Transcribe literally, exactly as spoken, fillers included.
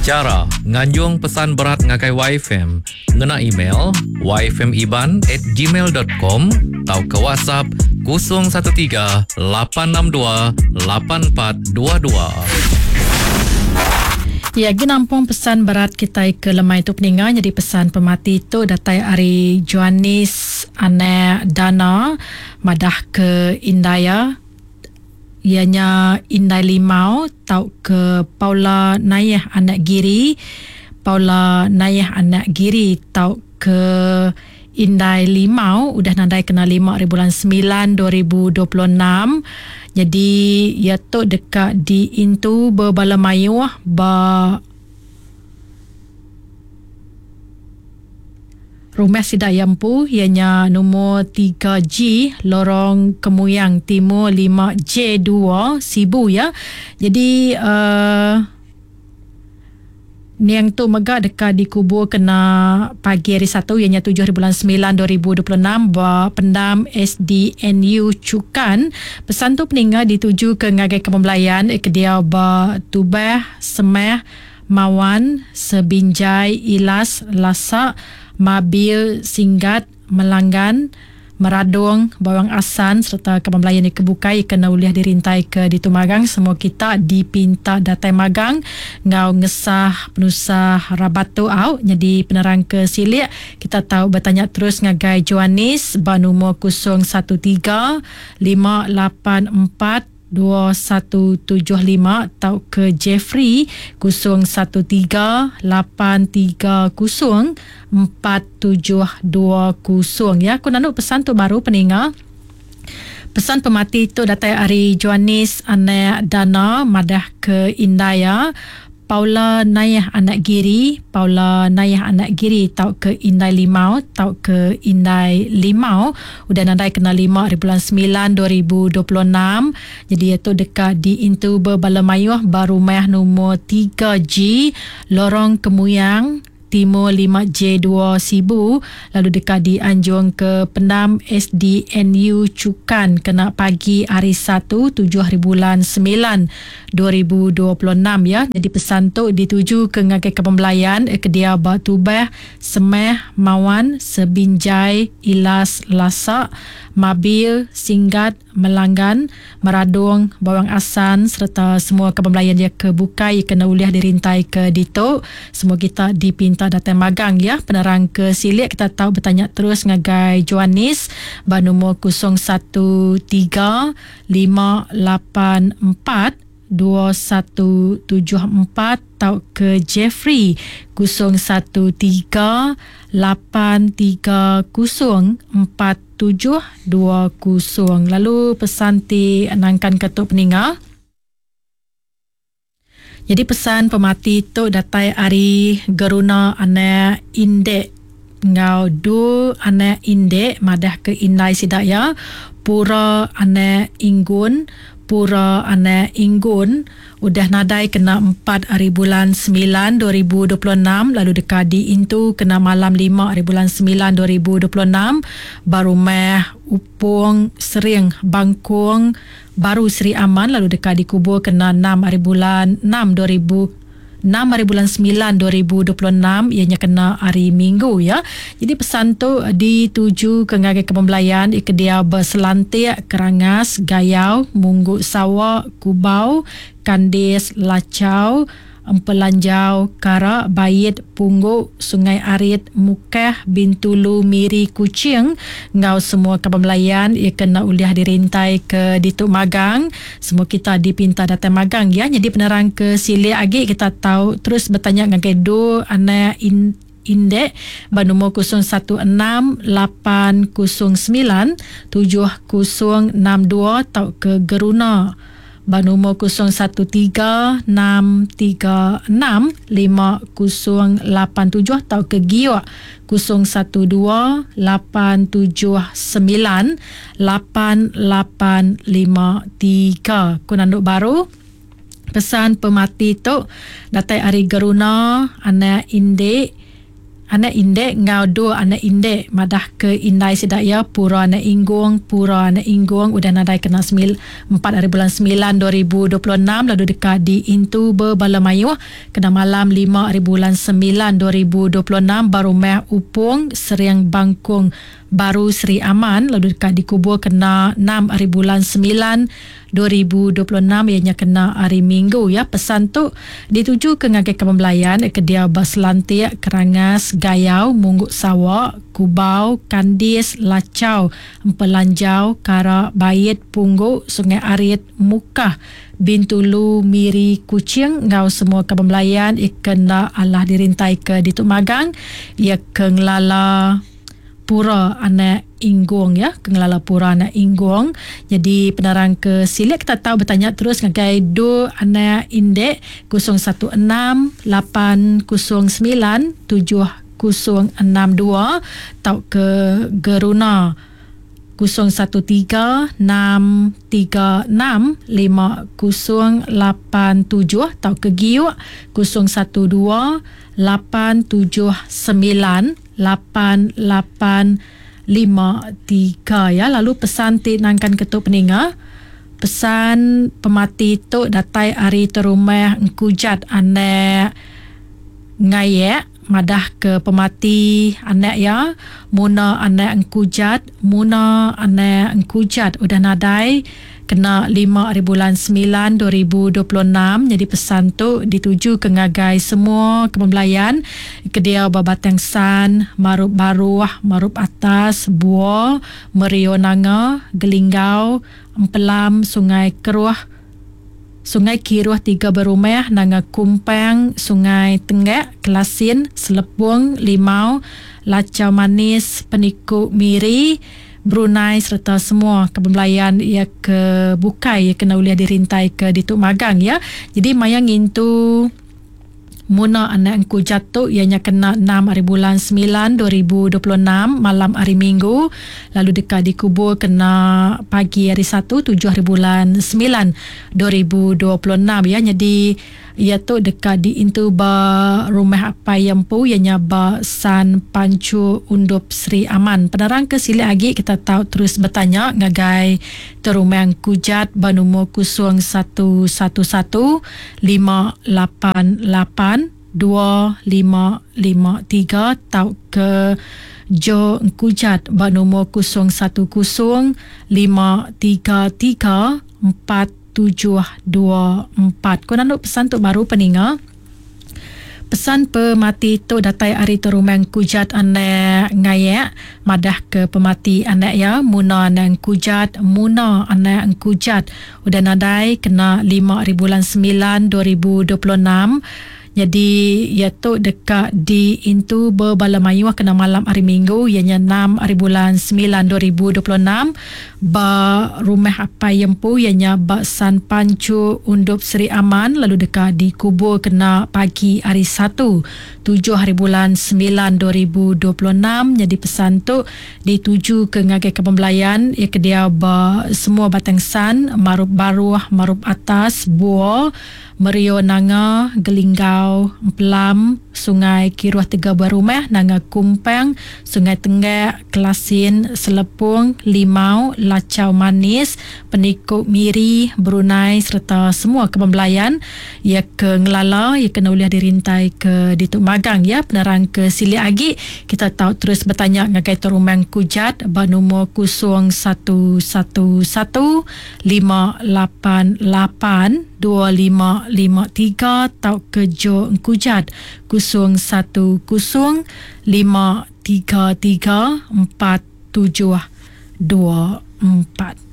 Cara nganjung pesan berat ngakai Y F M, ngena email y f m iban at gmail dot com atau ke WhatsApp kosong satu tiga lapan enam dua lapan empat dua dua. Ya, ginampung pesan berat kita ke lemai tu peninga. Jadi pesan pemati tu datai ari Joanis ane Dana madah ke Indaya. Ianya Indai Limau tau ke Paula Nayah anak Giri. Paula Nayah anak Giri tau ke Indai Limau udah nandai kena lima hari bulan sembilan dua ribu dua puluh enam. Jadi ia tu dekat di Intu Berbala Mayu ba Rumah Sidak Yampu ianya nombor tiga G Lorong Kemuyang Timur lima J dua Sibu ya. Jadi uh, ni yang tu megah dekat dikubur kena pagi hari satu ianya tujuh hari bulan sembilan dua ribu dua puluh enam ba pendam S D N U Cukan. Pesan tu peninggal dituju ke ngagai kepembelayan ke dia ba Tubah Semeh Mawan Sebinjai Ilas Lasak Mabil Singgat Melanggan Meradong, Bawang Asan serta kepembelayan di kebukai kena uliah dirintai ke di Tumagang. Semua kita dipinta datai magang ngau ngesah penusah rabat tu au. Jadi penerang ke silik kita tahu bertanya terus ngagai Joanis ba nombor kosong satu tiga lima lapan empat dua satu tujuh lima atau ke Jeffrey kosong satu tiga lapan tiga kosong empat tujuh dua kosong ya. Aku nak pesan tu baru peninga. Pesan pemati tu datai ari Joanis anak Dana madah ke Indaya. Paula Nayah anak Giri, Paula Nayah anak Giri tau ke Indai Limau, tau ke Indai Limau udah nandai kena lima hari bulan sembilan dua ribu dua puluh enam. Jadi itu dekat di Intu Berbala Mayuh baru Mayah nombor tiga G Lorong Kemuyang Timur lima J dua Sibu. Lalu dekat di Anjung ke Pendam S D N U Cukan kena pagi hari satu tujuh hari bulan sembilan dua ribu dua puluh enam ya. Jadi pesan tu dituju ke ngagai kepembelayan ke dia Batubah Semeh Mawan Sebinjai Ilas Lasak Mabil Singgat Melanggan Meradong Bawang Asan serta semua kepembelayan dia ke Bukai kena uliah dirintai ke Dito. Semua kita dipinta datang magang ya. Penerang ke silik kita tahu bertanya terus ngagai Joanis ba nombor kosong satu tiga lima lapan empat dua satu tujuh empat atau ke Jeffrey kosong satu tiga lapan tiga kosong empat tujuh dua kosong. Lalu pesan ti anangkan ketuk peninga. Jadi pesan pemati tu datai ari Geruna anak Indek ngau du anak Indek madah ke Indai Sidak ya. Pura anak Inggun, Pura anak Inggun udah nadai kena empat hari bulan sembilan dua ribu dua puluh enam. Lalu dekat di Intu kena malam lima hari bulan sembilan dua ribu dua puluh enam. Baru Meh Upung Sering Bangkung Baru Seri Aman. Lalu dekat dikubur kena enam hari bulan enam dua ribu enam hari bulan sembilan dua ribu dua puluh enam. Ianya kena hari Minggu ya. Jadi pesan tu dituju ke ngagai kepembelayan ke dia Berselantik Kerangas Gayau Mungguk Sawa Kubau Kandis Lacau Empelanjau Karak Bayit Pungguk Sungai Arit Mukah Bintulu Miri Kucing. Ngau semua kepembelayan ia kena uliah dirintai ke Dituk Magang. Semua kita dipinta datang magang ya. Jadi penerang ke silik agi kita tahu terus bertanya ngagai do anak in Indek ba nombor kosong satu enam lapan kosong sembilan tujuh kosong enam dua atau ke Geruna ba nombor kosong satu tiga enam tiga enam lima kosong lapan tujuh atau ke Giok kosong satu dua lapan tujuh sembilan lapan lapan lima tiga. Kunanduk baru pesan pemati tu datai ari Geruna anak Indek anak indek ngau dua anak indek madah ke indai sedaya pura anak inggung pura anak inggung udah nadai kena sembil empat hari bulan sembilan dua ribu dua puluh enam lalu dekat di Intu Berbalamayu kena malam lima hari bulan sembilan dua ribu dua puluh enam baru meh Upung Seriang Bangkung Baru Seri Aman lalu dekat dikubur kena enam hari bulan sembilan dua ribu dua puluh enam ianya kena hari Minggu ya. Pesan tu dituju ke ngagai kepembelayan ke dia Baslantik, Kerangas, Gayau, Mungguk Sawak, Kubau, Kandis, Lacau, Empelanjau, Kara, Bayit, Pungguk, Sungai Arit, Mukah, Bintulu, Miri, Kucing, ngau semua kepembelayan ikena Allah dirintai ke Dituk Magang ia kenglala Pura Anak Inggung ya, Kengelala Pura Anak Inggung. Jadi penerang ke silik kita tahu bertanya terus ngagai do anak indek kosong satu enam lapan kosong sembilan tujuh kosong enam dua tau ke Geruna kosong satu tiga enam tiga enam lima kosong lapan tujuh tau ke Giuk kosong satu dua lapan tujuh sembilan lapan lapan lima tiga ya. Lalu pesan tinangkan ketuk peninga pesan pemati tu datai hari terumah engkujat anak ngayek madah ke pemati anak ya muna anak engkujat muna anak engkujat udah nadai kena lima hari bulan sembilan dua ribu dua puluh enam. Jadi pesan tu dituju ke ngagai semua kepembelayan ke dia Babatang San, Marup Baruah, Marup Atas, Buah, Merio Nanga, Gelinggau, Empelam, Sungai Keruah, Sungai Kiruah Tiga Berumah, Nanga Kumpang, Sungai Tenggak, Kelasin, Selepung, Limau, Lacau Manis, Peniku Miri, Brunei serta semua kepembelayan ia ke bukai ia kena uliah dirintai ke Dituk Magang ya. Jadi mayang itu muna anak engku jatuh ianya kena enam hari bulan sembilan dua ribu dua puluh enam malam hari Minggu lalu dekat dikubur kena pagi hari satu tujuh hari bulan sembilan dua ribu dua puluh enam ya. Jadi ia tu dekat di Intu ba rumah apa yang pu ianya ba San Pancu Undup Seri Aman. Penerang ke sili lagi kita tahu terus bertanya ngagai terumang kujat ba nombor kosong satu satu satu lima lapan lapan dua lima lima tiga tau ke Jo Kujat ba nombor kosong satu kosong lima tiga tiga empat tujuh dua empat. Kau nak pesan tu baru peninga pesan pemati tu datai hari terumang kujat anak ngayak madah ke pemati anak ya muna anak kujat muna anak kujat udah nadai kena lima hari bulan sembilan dua ribu dua puluh enam. Jadi ia tu dekat di Intu Berbalamayu kena malam hari Minggu ianya enam hari bulan sembilan dua ribu dua puluh enam ba rumah apa yang pu ianya ba San Pancu Undup Seri Aman lalu dekat di kubur kena pagi hari satu tujuh hari bulan sembilan dua ribu dua puluh enam. Jadi pesan tu dituju ke ngagai kepembelayan ia ke dia ba semua Batang San, Marup Baruah, Marup Atas, Buah, Merio Nanga, Gelinggau, Empelam, Sungai Kiruah Tiga Berumah, Nanga Kumpang, Sungai Tenggak, Kelasin, Selepung, Limau, Lacau Manis, Peniku Miri, Brunei serta semua kepembelayan ia ke ngelala ia kena uliah dirintai ke Dituk Magang ya. Penerang ke sili lagi kita tahu terus bertanya ngagai terumang kujat ba nombor kosong satu satu satu lima lapan lapan dua lima lima tiga tau ke Jo Kujat kosong satu kosong lima tiga tiga empat tujuh dua empat.